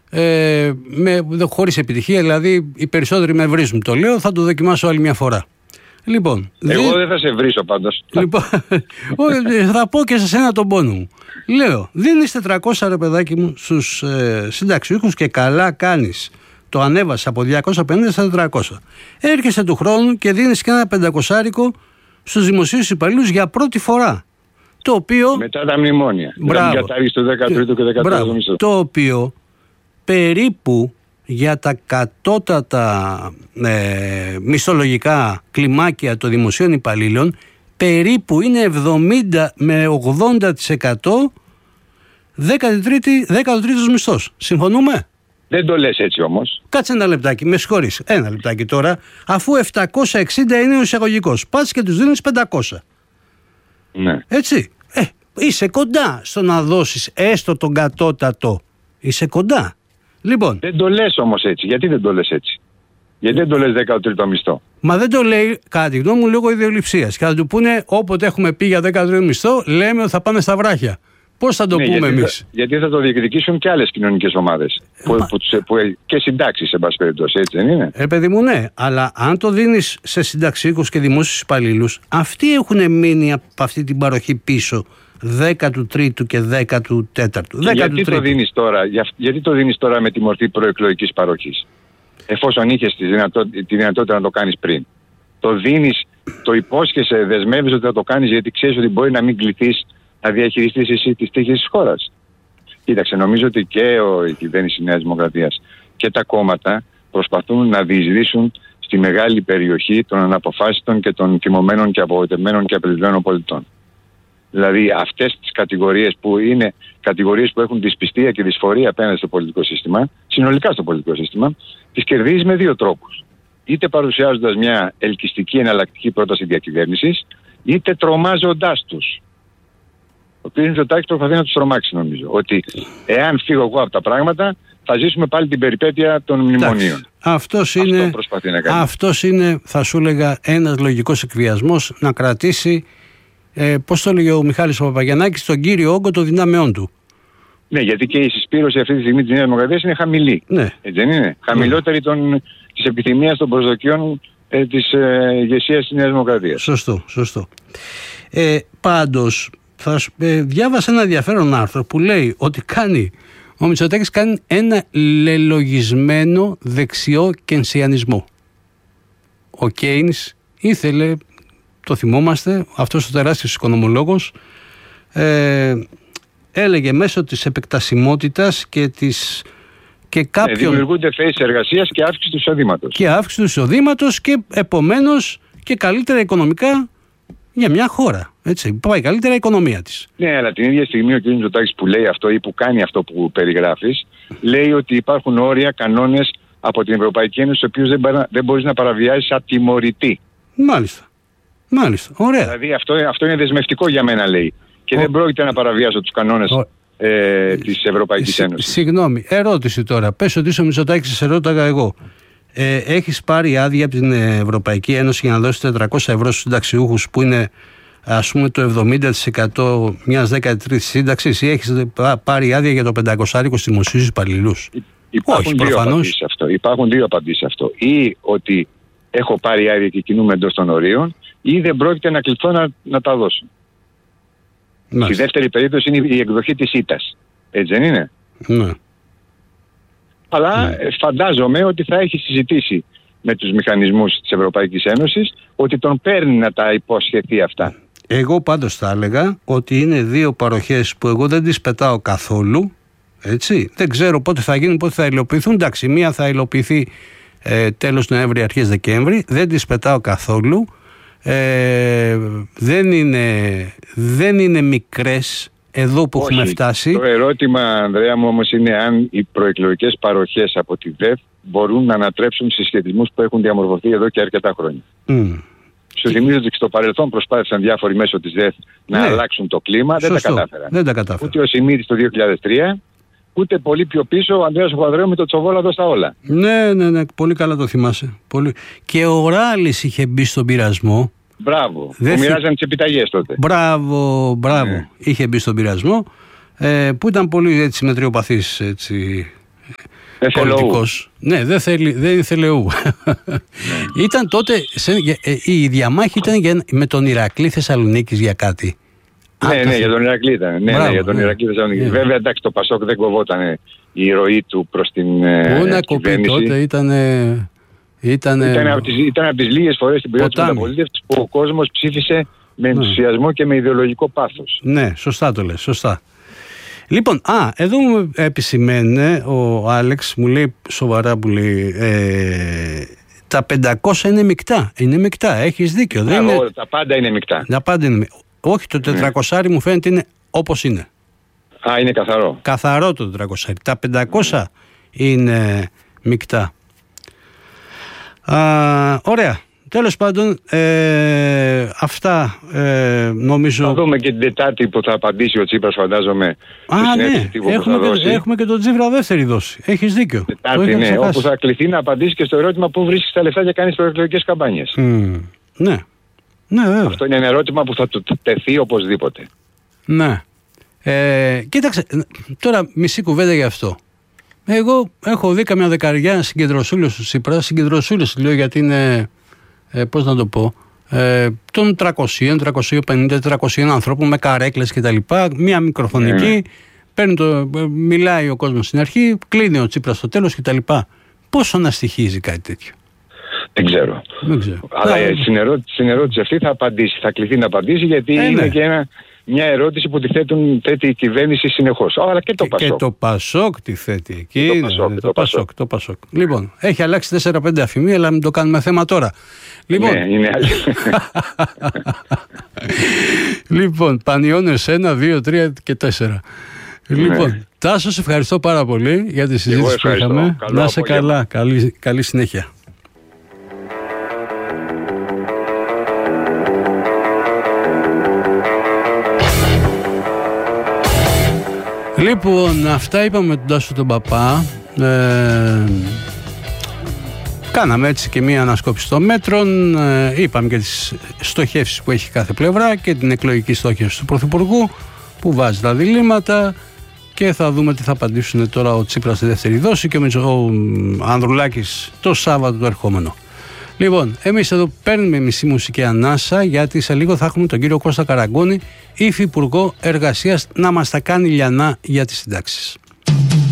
χωρίς επιτυχία, δηλαδή οι περισσότεροι με βρίζουν. Το λέω, θα το δοκιμάσω άλλη μια φορά. Λοιπόν, εγώ δεν θα σε βρίσω πάντως. Λοιπόν, θα πω και σε σένα τον πόνο μου. Λέω, δίνεις 400 ρε παιδάκι μου στους συνταξιούχους και καλά κάνεις. Το ανέβασε από 250 στα 400. Έρχεσαι του χρόνου και δίνεις και ένα 500 στους δημοσίους υπαλλήλους για πρώτη φορά. Το οποίο, μετά τα μνημόνια. Μπράβο. Για τα 13ο και 14ο μισθό. Το οποίο περίπου για τα κατώτατα μισθολογικά κλιμάκια των δημοσίων υπαλλήλων περίπου είναι 70 με 80% 13ος μισθός. Συμφωνούμε? Δεν το λες έτσι όμως. Κάτσε ένα λεπτάκι, με συγχωρείς. Ένα λεπτάκι τώρα. Αφού 760 είναι ο εισαγωγικός, πας και τους δίνεις 500. Ναι. Έτσι. Είσαι κοντά στο να δώσεις έστω τον κατώτατο. Είσαι κοντά. Λοιπόν. Δεν το λες όμως έτσι. Γιατί δεν το λες έτσι? Γιατί δεν το λες 13ο μισθό? Μα δεν το λέει, κατά τη γνώμη μου, λόγω ιδεολειψίας. Και θα του πούνε, όποτε έχουμε πει για 13ο μισθό, λέμε ότι θα πάμε στα βράχια. Πώς θα το πούμε εμείς? Γιατί θα το διεκδικήσουν και άλλες κοινωνικές ομάδες. Και συντάξεις, σε πάση περιπτώσει, έτσι δεν είναι? Παιδί μου, ναι. Αλλά αν το δίνεις σε συνταξίκους και δημόσιους υπαλλήλους, αυτοί έχουν μείνει από αυτή την παροχή πίσω 13ου και 14ου. Γιατί το δίνεις τώρα με τη μορφή προεκλογικής παροχής, εφόσον είχες τη δυνατότητα να το κάνεις πριν? Το δίνεις, το υπόσχεσαι, δεσμεύεις ότι θα το κάνεις γιατί ξέρεις ότι μπορεί να μην κληθείς να διαχειριστείς εσύ τις τύχες της χώρας. Κοίταξε, νομίζω ότι και η κυβέρνηση Νέας Δημοκρατίας και τα κόμματα προσπαθούν να διεισδύσουν στη μεγάλη περιοχή των αναποφάσιστων και των θυμωμένων και απογοητευμένων και απελπισμένων πολιτών. Δηλαδή αυτές τις κατηγορίες που είναι κατηγορίες που έχουν δυσπιστία και δυσφορία απέναντι στο πολιτικό σύστημα, συνολικά στο πολιτικό σύστημα, τις κερδίζεις με δύο τρόπους. Είτε παρουσιάζοντας μια ελκυστική εναλλακτική πρόταση διακυβέρνησης, είτε τρομάζοντάς τους. Ο κ. Μητσοτάκης προσπαθεί να τους τρομάξει, νομίζω. Ότι εάν φύγω εγώ από τα πράγματα, θα ζήσουμε πάλι την περιπέτεια των μνημονίων. Αυτός είναι, θα σου έλεγα, ένας λογικός εκβιασμός να κρατήσει, πώς το έλεγε ο Μιχάλης Παπαγιαννάκης, τον κύριο όγκο των δυνάμεών του. Ναι, γιατί και η συσπήρωση αυτή τη στιγμή της Νέας Δημοκρατίας είναι χαμηλή. Ναι. Έτσι δεν είναι? Χαμηλότερη της επιθυμίας των προσδοκιών της ηγεσίας της Νέας Δημοκρατίας. Σωστό. Πάντως, διάβασα ένα ενδιαφέρον άρθρο που λέει ότι ο Μητσοτάκης κάνει ένα λελογισμένο δεξιό κενσιανισμό. Ο Κέινς ήθελε, το θυμόμαστε, αυτός ο τεράστιος οικονομολόγος, έλεγε μέσω της επεκτασιμότητας και κάποιων... δημιουργούνται θέσεις εργασίας και αύξηση του εισοδήματος. Και αύξηση του εισοδήματος και επομένως και καλύτερα οικονομικά για μια χώρα. Έτσι, πάει καλύτερα η οικονομία της. Ναι, αλλά την ίδια στιγμή ο κ. Μητσοτάκης που λέει αυτό ή που κάνει αυτό που περιγράφεις, λέει ότι υπάρχουν όρια, κανόνες από την Ευρωπαϊκή Ένωση, τους οποίους δεν μπορείς να παραβιάσεις ατιμωρητή. Μάλιστα. Ωραία. Δηλαδή αυτό είναι δεσμευτικό για μένα, λέει. Και δεν πρόκειται να παραβιάσω τους κανόνες της Ευρωπαϊκής Ένωσης. Συγγνώμη, ερώτηση τώρα. Πες ότι είσαι ο Μητσοτάκης, σε ρώταγα εγώ. Έχεις πάρει άδεια από την Ευρωπαϊκή Ένωση για να δώσεις 400 ευρώ στους συνταξιούχους, που είναι ας πούμε το 70% μιας 13ης σύνταξης, ή έχεις πάρει άδεια για το 500 στους δημοσίους υπαλληλούς? Υπάρχουν δύο απαντήσεις σε αυτό. Ή ότι έχω πάρει άδεια και κινούμαι εντός των ορίων, ή δεν πρόκειται να κληθώ να τα δώσω. Η δεύτερη περίπτωση είναι η εκδοχή της ήττας. Έτσι δεν είναι? Ναι. Αλλά φαντάζομαι ότι θα έχει συζητήσει με τους μηχανισμούς της Ευρωπαϊκής Ένωσης ότι τον παίρνει να τα υποσχεθεί αυτά. Εγώ πάντως θα έλεγα ότι είναι δύο παροχές που εγώ δεν τις πετάω καθόλου. Έτσι. Δεν ξέρω πότε θα γίνουν, πότε θα υλοποιηθούν. Εντάξει, μία θα υλοποιηθεί τέλος Νοέμβρη, αρχές Δεκέμβρη. Δεν τις πετάω καθόλου. Δεν είναι μικρές εδώ που έχουμε φτάσει. Το ερώτημα, Ανδρέα μου, όμως είναι αν οι προεκλογικές παροχές από τη ΔΕΘ μπορούν να ανατρέψουν συσχετισμούς που έχουν διαμορφωθεί εδώ και αρκετά χρόνια. Σου θυμίζω ότι στο παρελθόν προσπάθησαν διάφοροι μέσω της ΔΕΘ να αλλάξουν το κλίμα. Δεν τα κατάφεραν. Ούτε ο Σιμίτης το 2003, ούτε πολύ πιο πίσω ο Ανδρέας Παπανδρέου με το Τσοβόλα εδώ στα όλα. Ναι, πολύ καλά το θυμάσαι. Και ο Ράλης είχε μπει στον πειρασμό. Μπράβο, που μοιράζαν τις επιταγές τότε. Μπράβο. Είχε μπει στον πειρασμό, που ήταν πολύ έτσι μετριοπαθής, έτσι, πολιτικός. Ναι, δεν θελεού. Ήταν τότε, η διαμάχη ήταν με τον Ηρακλή Θεσσαλονίκης για κάτι. Ναι, για τον Ηρακλή ήταν. Ναι, για τον Ηρακλή Θεσσαλονίκης. Βέβαια, εντάξει, το Πασόκ δεν κοβόταν η ροή του προς την κυβέρνηση. Τότε ήταν από τις λίγες φορές στην περίοδο της μεταπολίτευσης που ο κόσμος ψήφισε με ενθουσιασμό και με ιδεολογικό πάθος. Ναι, σωστά το λες, σωστά. Λοιπόν, εδώ μου επισημαίνει ο Άλεξ, μου λέει σοβαρά, που λέει τα 500 είναι μεικτά. Είναι μεικτά, έχεις δίκιο. Τα πάντα είναι μεικτά. Τα πάντα είναι μεικτά. Όχι, το 400 μου φαίνεται είναι όπως είναι. Είναι καθαρό. Καθαρό το 400. Τα 500 είναι μεικτά. Ωραία. Τέλος πάντων, αυτά νομίζω. Θα δούμε και την Τετάρτη που θα απαντήσει ο Τσίπρας, φαντάζομαι. Ναι, έχουμε και τον Τσίπρα δεύτερη δόση. Έχεις δίκιο. Τετάρτη, ναι, όπου θα κληθεί να απαντήσει και στο ερώτημα πού βρίσκεις τα λεφτά για κάνεις προεκλογικές καμπάνιες. Ναι. Ναι, βέβαια. Αυτό είναι ένα ερώτημα που θα του τεθεί οπωσδήποτε. Ναι. Κοίταξε, τώρα μισή κουβέντα γι' αυτό. Εγώ έχω δει καμιά δεκαριά συγκεντρωσούλες του Τσίπρα. Συγκεντρωσούλες λέω γιατί είναι, πώς να το πω, των 300, 350, 400 ανθρώπων με καρέκλες κτλ. Μία μικροφωνική, μιλάει ο κόσμος στην αρχή, κλείνει ο Τσίπρας στο τέλος κτλ. Πόσο να στοιχίζει κάτι τέτοιο? Δεν ξέρω. Αλλά στην ερώτηση αυτή θα κληθεί να απαντήσει, γιατί είναι και μια ερώτηση που θέτει η κυβέρνηση συνεχώς. Αλλά και το Πασόκ. Και το Πασόκ τη θέτει εκεί. Το Πασόκ. Λοιπόν, έχει αλλάξει 4-5 αφημία, αλλά μην το κάνουμε θέμα τώρα. Λοιπόν, ναι, είναι λοιπόν, Πανιώνες 1, 2, 3 και 4. Λοιπόν, Τάσο, σε ευχαριστώ πάρα πολύ για τη συζήτηση που είχαμε. Να είσαι καλά. Καλή συνέχεια. Λοιπόν, αυτά είπαμε με τον Τάσο τον Παπά. Κάναμε έτσι και μία ανασκόπηση των μέτρων. Είπαμε και τις στοχεύσεις που έχει κάθε πλευρά και την εκλογική στόχευση του Πρωθυπουργού που βάζει τα διλήμματα, και θα δούμε τι θα απαντήσουν τώρα ο Τσίπρας στη δεύτερη δόση και ο Ανδρουλάκης το Σάββατο το ερχόμενο. Λοιπόν, εμείς εδώ παίρνουμε μισή μουσική ανάσα, γιατί σε λίγο θα έχουμε τον κύριο Κώστα Καραγκούνη, υφυπουργό εργασίας, να μας τα κάνει λιανά για τις συντάξεις.